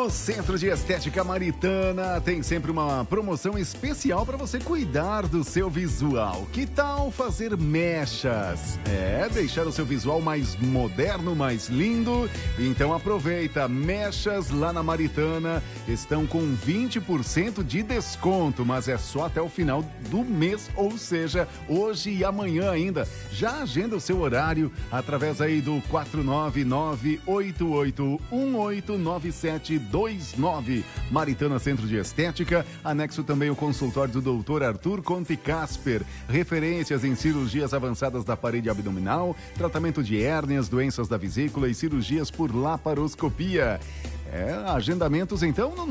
No Centro de Estética Maritana tem sempre uma promoção especial para você cuidar do seu visual. Que tal fazer mechas? Deixar o seu visual mais moderno, mais lindo? Então aproveita, mechas lá na Maritana estão com 20% de desconto, mas é só até o final do mês, ou seja, hoje e amanhã ainda. Já agenda o seu horário através aí do 499-8818-9729. Maritana Centro de Estética, anexo também o consultório do Dr. Arthur Conte Casper. Referências em cirurgias avançadas da parede abdominal, tratamento de hérnias, doenças da vesícula e cirurgias por laparoscopia. Agendamentos então no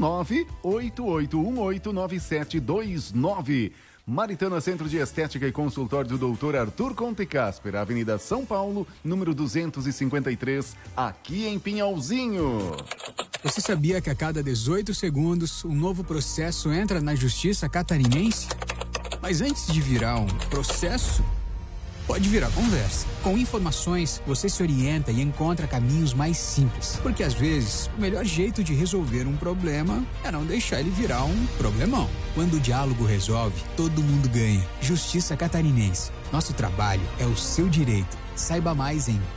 988189729. Maritana Centro de Estética e Consultório do Dr. Arthur Conte Casper, Avenida São Paulo, número 253, aqui em Pinhalzinho. Você sabia que a cada 18 segundos um novo processo entra na Justiça Catarinense? Mas antes de virar um processo, pode virar conversa. Com informações, você se orienta e encontra caminhos mais simples. Porque às vezes, o melhor jeito de resolver um problema é não deixar ele virar um problemão. Quando o diálogo resolve, todo mundo ganha. Justiça Catarinense. Nosso trabalho é o seu direito. Saiba mais em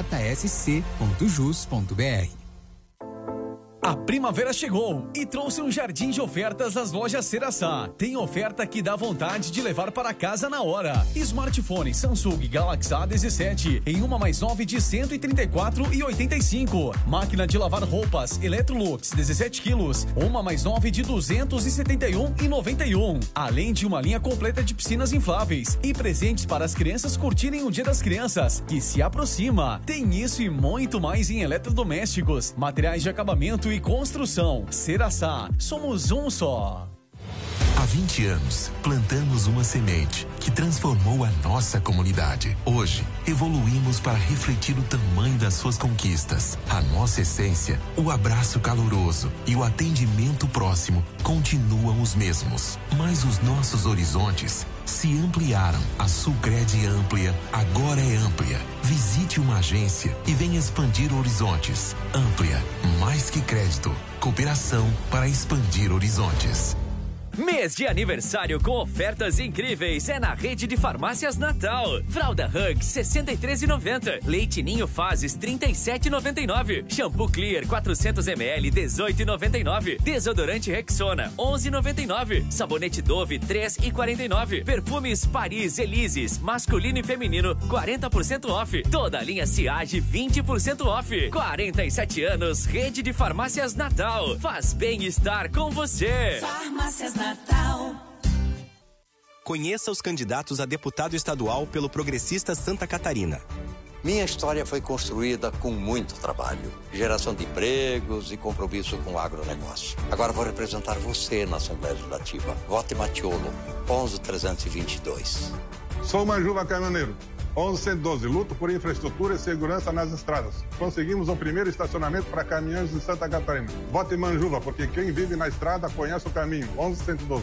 tjsc.jus.br. A primavera chegou e trouxe um jardim de ofertas às lojas Ceraçá. Tem oferta que dá vontade de levar para casa na hora. Smartphone Samsung Galaxy A17 em uma mais 9 de R$ 134,85. Máquina de lavar roupas Electrolux 17 quilos, uma mais 9 de R$ 271,91. Além de uma linha completa de piscinas infláveis e presentes para as crianças curtirem o Dia das Crianças, que se aproxima. Tem isso e muito mais em eletrodomésticos, materiais de acabamento e construção. Ceraçá, somos um só. Há 20 anos, plantamos uma semente que transformou a nossa comunidade. Hoje, evoluímos para refletir o tamanho das suas conquistas. A nossa essência, o abraço caloroso e o atendimento próximo continuam os mesmos. Mas os nossos horizontes se ampliaram. A Sulcred Amplia agora é Amplia. Visite uma agência e venha expandir horizontes. Amplia, mais que crédito, cooperação para expandir horizontes. Mês de aniversário com ofertas incríveis é na Rede de Farmácias Natal. Fralda Hug 63,90. Leite Ninho Fases 37,99. Shampoo Clear 400 ml 18,99. Desodorante Rexona 11,99. Sabonete Dove 3,49. Perfumes Paris Elises masculino e feminino 40% off. Toda a linha Ciage 20% off. 47 anos, Rede de Farmácias Natal. Faz bem estar com você. Farmácias Natal. Conheça os candidatos a deputado estadual pelo Progressista Santa Catarina. Minha história foi construída com muito trabalho, geração de empregos e compromisso com o agronegócio. Agora vou representar você na Assembleia Legislativa. Vote Matiolo, 11.322. Sou Manjuva Caminhoneiro, 11.112. Luto por infraestrutura e segurança nas estradas. Conseguimos o primeiro estacionamento para caminhões em Santa Catarina. Vote Manjuva, porque quem vive na estrada conhece o caminho. 11.112.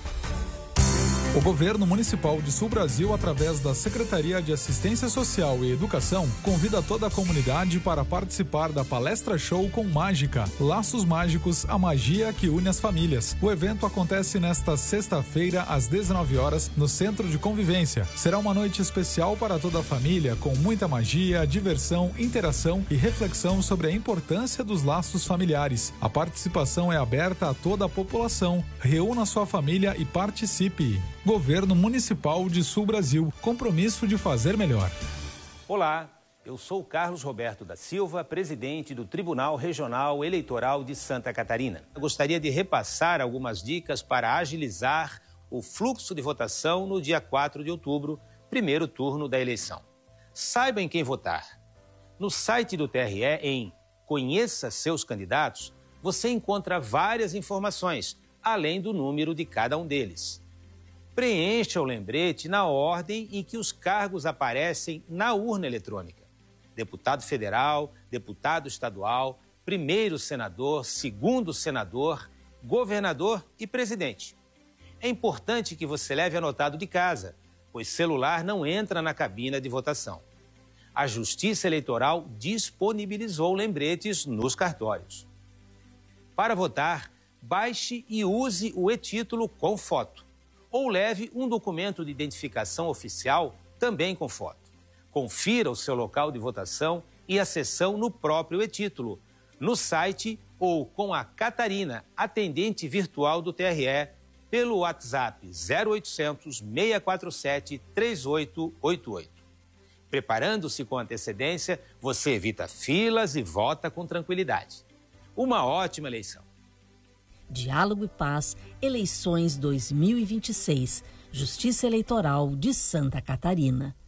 O Governo Municipal de Sul Brasil, através da Secretaria de Assistência Social e Educação, convida toda a comunidade para participar da palestra show com Mágica, Laços Mágicos, a magia que une as famílias. O evento acontece nesta sexta-feira, às 19 horas, no Centro de Convivência. Será uma noite especial para toda a família, com muita magia, diversão, interação e reflexão sobre a importância dos laços familiares. A participação é aberta a toda a população. Reúna sua família e participe. Governo Municipal de Sul Brasil, compromisso de fazer melhor. Olá, eu sou Carlos Roberto da Silva, presidente do Tribunal Regional Eleitoral de Santa Catarina. Eu gostaria de repassar algumas dicas para agilizar o fluxo de votação no dia 4 de outubro, primeiro turno da eleição. Saiba em quem votar. No site do TRE, em Conheça Seus Candidatos, você encontra várias informações, além do número de cada um deles. Preencha o lembrete na ordem em que os cargos aparecem na urna eletrônica. Deputado federal, deputado estadual, primeiro senador, segundo senador, governador e presidente. É importante que você leve anotado de casa, pois celular não entra na cabina de votação. A Justiça Eleitoral disponibilizou lembretes nos cartórios. Para votar, baixe e use o e-título com foto. Ou leve um documento de identificação oficial também com foto. Confira o seu local de votação e a sessão no próprio e-título, no site ou com a Catarina, atendente virtual do TRE, pelo WhatsApp 0800 647 3888. Preparando-se com antecedência, você evita filas e vota com tranquilidade. Uma ótima eleição. Diálogo e Paz, eleições 2026, Justiça Eleitoral de Santa Catarina.